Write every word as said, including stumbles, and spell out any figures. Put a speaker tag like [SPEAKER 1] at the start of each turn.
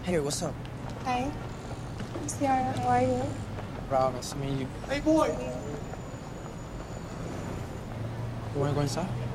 [SPEAKER 1] Hey, what's up?
[SPEAKER 2] Hi. Ciara, how are you?
[SPEAKER 1] Rob, nice to meet you.
[SPEAKER 3] Hey, boy.
[SPEAKER 1] You wanna go inside?